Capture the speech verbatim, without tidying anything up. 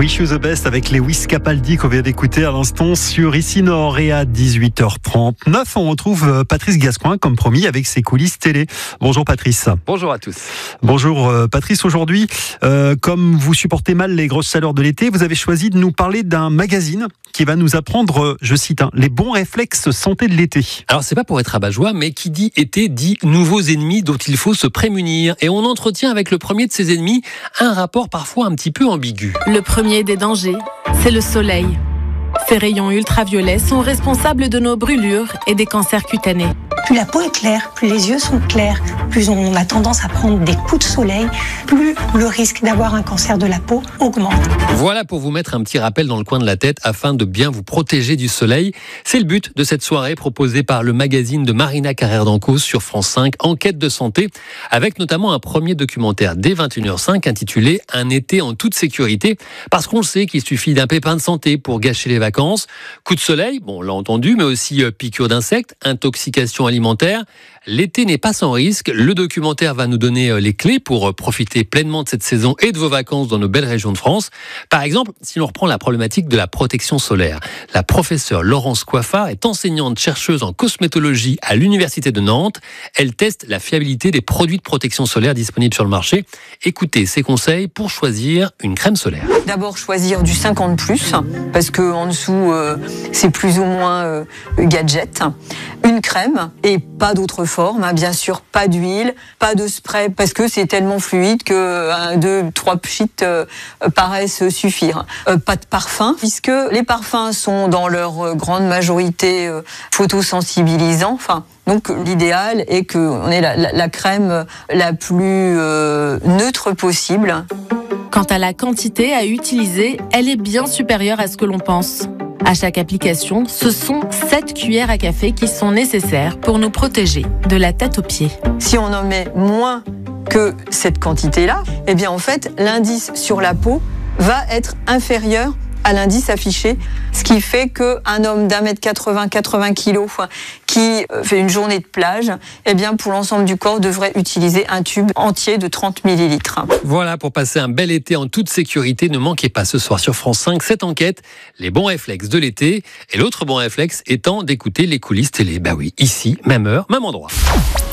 Wish You the Best avec Lewis Capaldi qu'on vient d'écouter à l'instant sur Ici Nord. Et à dix-huit heures trente-neuf, on retrouve Patrice Gascoigne comme promis avec ses coulisses télé. Bonjour Patrice. Bonjour à tous. Bonjour Patrice. Aujourd'hui, euh, comme vous supportez mal les grosses chaleurs de l'été, vous avez choisi de nous parler d'un magazine qui va nous apprendre, je cite, hein, les bons réflexes santé de l'été. Alors c'est pas pour être rabat-joie, mais qui dit été dit nouveaux ennemis dont il faut se prémunir. Et on entretient avec le premier de ces ennemis un rapport parfois un petit peu ambigu. Le premier des dangers, c'est le soleil. Ces rayons ultraviolets sont responsables de nos brûlures et des cancers cutanés. Plus la peau est claire, plus les yeux sont clairs, plus on a tendance à prendre des coups de soleil, plus le risque d'avoir un cancer de la peau augmente. Voilà pour vous mettre un petit rappel dans le coin de la tête afin de bien vous protéger du soleil. C'est le but de cette soirée proposée par le magazine de Marina Carrère d'Ancos sur France cinq, Enquête de santé, avec notamment un premier documentaire dès vingt et une heures cinq intitulé Un été en toute sécurité, parce qu'on le sait qu'il suffit d'un pépin de santé pour gâcher les vacances. Coup de soleil, bon, on l'a entendu, mais aussi euh, piqûres d'insectes, intoxication alimentaire. L'été n'est pas sans risque. Le documentaire va nous donner euh, les clés pour euh, profiter pleinement de cette saison et de vos vacances dans nos belles régions de France. Par exemple, si l'on reprend la problématique de la protection solaire, la professeure Laurence Coiffard est enseignante chercheuse en cosmétologie à l'Université de Nantes. Elle teste la fiabilité des produits de protection solaire disponibles sur le marché. Écoutez ses conseils pour choisir une crème solaire. D'abord choisir du cinquante plus, parce qu'en dessous, euh, c'est plus ou moins euh, gadget. Une crème et pas d'autre forme, hein, bien sûr, pas d'huile, pas de spray, parce que c'est tellement fluide que un, deux, trois pchits euh, paraissent suffire. Euh, pas de parfum, puisque les parfums sont dans leur euh, grande majorité euh, photosensibilisants. Enfin, donc l'idéal est qu'on ait la, la, la crème la plus euh, neutre possible. Quant à la quantité à utiliser, elle est bien supérieure à ce que l'on pense. À chaque application, ce sont sept cuillères à café qui sont nécessaires pour nous protéger de la tête aux pieds. Si on en met moins que cette quantité-là, eh bien en fait, l'indice sur la peau va être inférieur à l'indice affiché, ce qui fait qu'un homme d'un mètre quatre-vingts, quatre-vingts kilos qui fait une journée de plage, eh bien pour l'ensemble du corps devrait utiliser un tube entier de trente millilitres. Voilà pour passer un bel été en toute sécurité. Ne manquez pas ce soir sur France cinq cette enquête, les bons réflexes de l'été, et l'autre bon réflexe étant d'écouter les coulisses télé. Bah oui, ici, même heure, même endroit.